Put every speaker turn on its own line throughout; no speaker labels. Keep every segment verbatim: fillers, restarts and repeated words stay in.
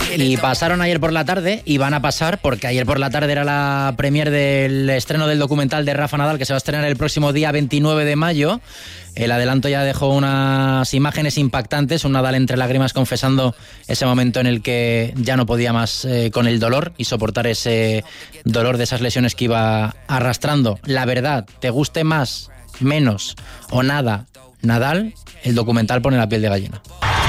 Y pasaron ayer por la tarde y van a pasar porque ayer por la tarde era la premier del estreno del documental de Rafa Nadal, que se va a estrenar el próximo día veintinueve de mayo. El adelanto ya dejó unas imágenes impactantes, un Nadal entre lágrimas confesando ese momento en el que ya no podía más eh, con el dolor y soportar ese dolor de esas lesiones que iba arrastrando. La verdad, te guste más, menos o nada Nadal, el documental pone la piel de gallina.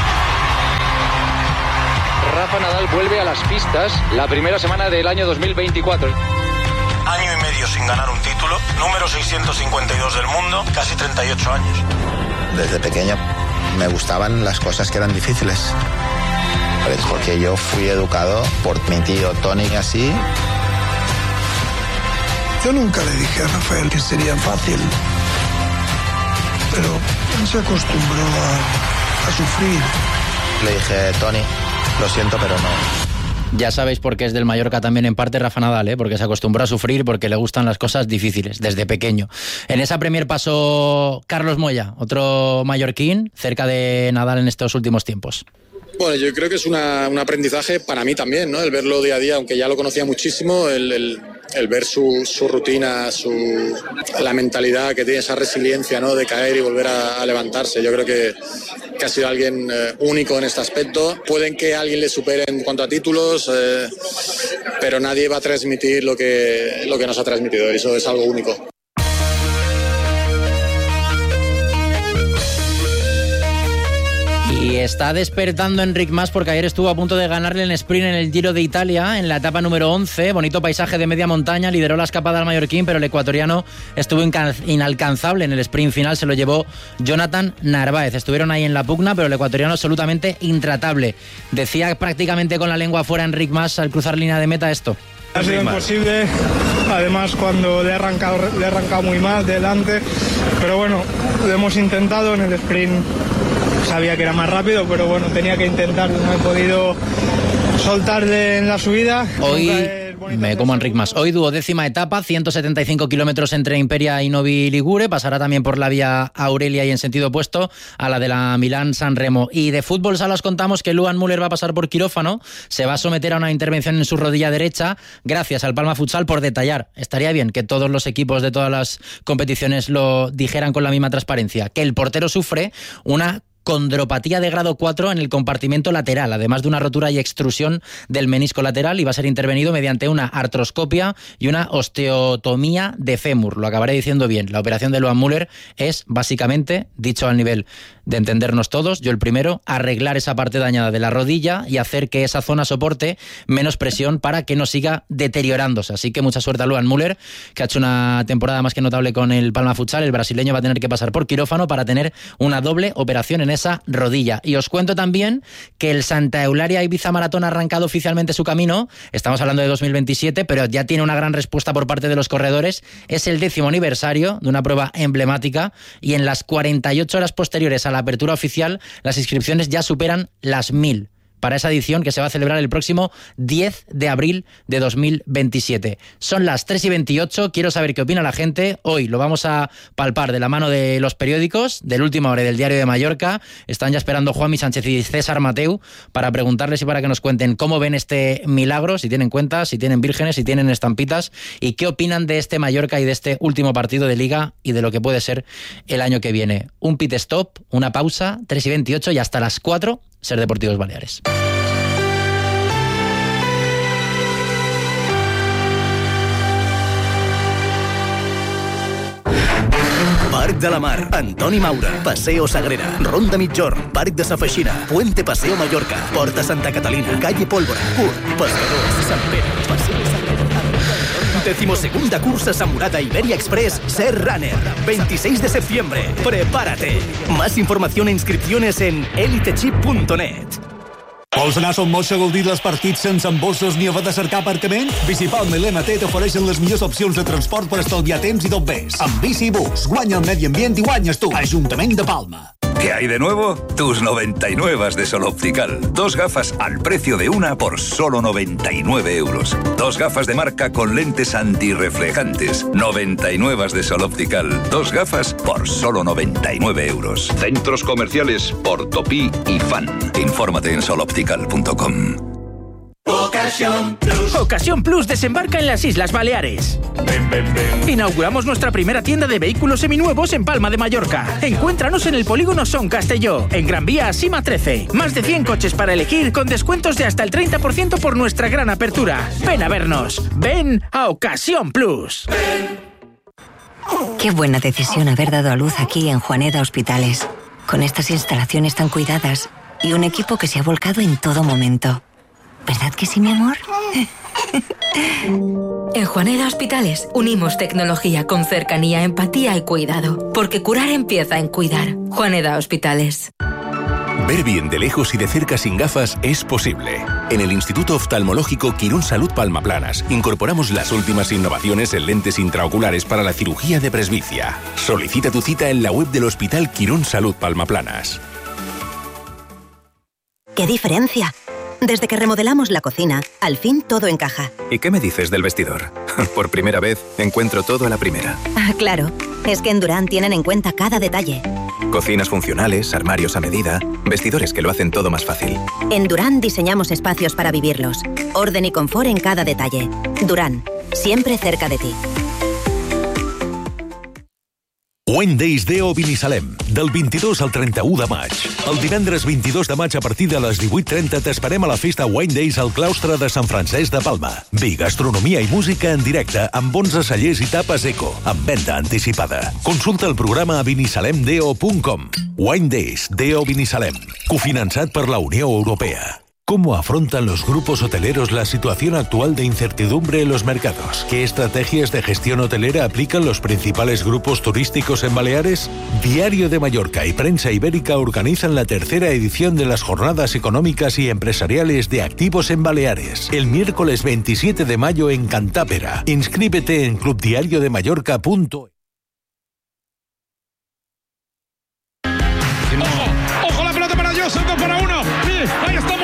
Rafa Nadal vuelve a las pistas la primera semana del año dos mil veinticuatro.
Año y medio sin ganar un título, número seiscientos cincuenta y dos del mundo, casi treinta y ocho años.
Desde pequeño me gustaban las cosas que eran difíciles, porque yo fui educado por mi tío Tony así.
Yo nunca le dije a Rafael que sería fácil, pero él se acostumbró a, a sufrir.
Le dije, Tony, lo siento, pero no.
Ya sabéis por qué es del Mallorca también en parte Rafa Nadal, ¿eh? Porque se acostumbró a sufrir, porque le gustan las cosas difíciles, desde pequeño. En esa premier pasó Carlos Moya, otro mallorquín, cerca de Nadal en estos últimos tiempos.
Bueno, yo creo que es una, un aprendizaje para mí también, ¿no? El verlo día a día, aunque ya lo conocía muchísimo, el, el, el ver su, su rutina, su, la mentalidad que tiene, esa resiliencia, ¿no? De caer y volver a, a levantarse. Yo creo que, que ha sido alguien eh, único en este aspecto. Pueden que alguien le supere en cuanto a títulos, eh, pero nadie va a transmitir lo que, lo que nos ha transmitido. Eso es algo único.
Y está despertando Enric Mas porque ayer estuvo a punto de ganarle en sprint en el Giro de Italia, en la etapa número once. Bonito paisaje de media montaña, lideró la escapada al mallorquín, pero el ecuatoriano estuvo inalcanzable en el sprint final. Se lo llevó Jonathan Narváez. Estuvieron ahí en la pugna, pero el ecuatoriano absolutamente intratable. Decía prácticamente con la lengua fuera Enric Mas al cruzar línea de meta esto.
Ha sido imposible, además cuando le he arrancado, le he arrancado muy mal delante, pero bueno, lo hemos intentado en el sprint. Sabía que era más rápido, pero bueno, tenía que intentarlo, no he podido soltarle en la subida.
Hoy me como Enric Mas. Hoy duodécima etapa, ciento setenta y cinco kilómetros entre Imperia y Novi Ligure. Pasará también por la vía Aurelia y en sentido opuesto a la de la Milán-San Remo. Y de fútbol sala os contamos que Luan Müller va a pasar por quirófano. Se va a someter a una intervención en su rodilla derecha gracias al Palma Futsal por detallar. Estaría bien que todos los equipos de todas las competiciones lo dijeran con la misma transparencia. Que el portero sufre una condropatía de grado cuatro en el compartimento lateral, además de una rotura y extrusión del menisco lateral, y va a ser intervenido mediante una artroscopia y una osteotomía de fémur. Lo acabaré diciendo bien. La operación de Luan Müller es básicamente, dicho al nivel de entendernos todos, yo el primero, arreglar esa parte dañada de la rodilla y hacer que esa zona soporte menos presión para que no siga deteriorándose. Así que mucha suerte a Luan Müller, que ha hecho una temporada más que notable con el Palma Futsal. El brasileño va a tener que pasar por quirófano para tener una doble operación en esa rodilla. Y os cuento también que el Santa Eulalia Ibiza Maratón ha arrancado oficialmente su camino. Estamos hablando de dos mil veintisiete, pero ya tiene una gran respuesta por parte de los corredores. Es el décimo aniversario de una prueba emblemática y en las cuarenta y ocho horas posteriores a la apertura oficial, las inscripciones ya superan las mil. Para esa edición que se va a celebrar el próximo diez de abril de dos mil veintisiete. Son las tres y veintiocho, quiero saber qué opina la gente. Hoy lo vamos a palpar de la mano de los periódicos, del Última Hora y del Diario de Mallorca. Están ya esperando Juanmi Sánchez y César Mateu para preguntarles y para que nos cuenten cómo ven este milagro, si tienen cuentas, si tienen vírgenes, si tienen estampitas, y qué opinan de este Mallorca y de este último partido de Liga y de lo que puede ser el año que viene. Un pit stop, una pausa, tres y veintiocho, y hasta las cuatro, Ser Deportivos Baleares.
Parc de la Mar, Antoni Maura, Paseo Sagrera, Ronda Mitjorn, Parc de Sa Feixina, Puente Paseo Mallorca, Porta Santa Catalina, Calle Pólvora, Curt, Pescadors, Sant Pere, Paseo Sagrera. Decimosegunda cursa Samurada Iberia Express Ser Runner, veintiséis de septiembre. Prepárate. Más información e inscripciones en elitechip punto net.
Vols anar a Son Moix a gaudir dels partits sense embossos ni haver de cercar aparcament? Bicipalma i l'M T t'ofereixen les millors opcions de transport per estalviar temps i tot més. Amb Bici i Bus, guanya el medi ambient i guanyes tu. Ajuntament de Palma.
¿Qué hay de nuevo? Tus noventa y nueve de Sol Optical. Dos gafas al precio de una por solo noventa y nueve euros. Dos gafas de marca con lentes antirreflejantes. noventa y nueve de Sol Optical. Dos gafas por solo noventa y nueve euros. Centros comerciales Portopí y Fan. Infórmate en sol optical punto com.
Ocasión Plus. Ocasión Plus desembarca en las Islas Baleares.
Ven, ven, ven.
Inauguramos nuestra primera tienda de vehículos seminuevos en Palma de Mallorca. Encuéntranos en el polígono Son Castelló, en Gran Vía Sima trece. Más de cien coches para elegir con descuentos de hasta el treinta por ciento por nuestra gran apertura. Ven a vernos. Ven a Ocasión Plus. Ven.
Qué buena decisión haber dado a luz aquí en Juaneda Hospitales. Con estas instalaciones tan cuidadas y un equipo que se ha volcado en todo momento. ¿Verdad que sí, mi amor?
En Juaneda Hospitales unimos tecnología con cercanía, empatía y cuidado. Porque curar empieza en cuidar. Juaneda Hospitales.
Ver bien de lejos y de cerca sin gafas es posible. En el Instituto Oftalmológico Quirón Salud Palma Planas incorporamos las últimas innovaciones en lentes intraoculares para la cirugía de presbicia. Solicita tu cita en la web del Hospital Quirón Salud Palma Planas.
¡Qué diferencia! Desde que remodelamos la cocina, al fin todo encaja.
¿Y qué me dices del vestidor? Por primera vez, encuentro todo a la primera.
Ah, claro. Es que en Durán tienen en cuenta cada detalle.
Cocinas funcionales, armarios a medida, vestidores que lo hacen todo más fácil.
En Durán diseñamos espacios para vivirlos. Orden y confort en cada detalle. Durán, siempre cerca de ti.
Wine Days Deo Binissalem, del vint-i-dos al trenta-u de maig. El divendres vint-i-dos de maig a partir de les divuit trenta t'esperem a la festa Wine Days al claustre de Sant Francesc de Palma. Vi, gastronomia i música en directe amb onze cellers i tapes eco, amb venda anticipada. Consulta el programa a binissalem deo punt com. Wine Days Deo Binissalem, cofinançat per la Unió Europea. ¿Cómo afrontan los grupos hoteleros la situación actual de incertidumbre en los mercados? ¿Qué estrategias de gestión hotelera aplican los principales grupos turísticos en Baleares? Diario de Mallorca y Prensa Ibérica organizan la tercera edición de las Jornadas Económicas y Empresariales de Activos en Baleares, el miércoles veintisiete de mayo en Cantápera. Inscríbete en club diario de mallorca punto es.
¡Ojo! ¡Ojo la pelota para Joseph! ¡Dos para uno! ¡Ahí está!